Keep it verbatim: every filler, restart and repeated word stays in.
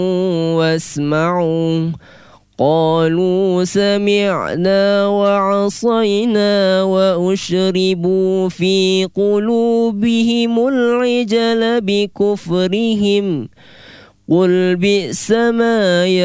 واسمعوا قالوا سمعنا وعصينا وأشربوا في قلوبهم العجل بكفرهم قل بئس ما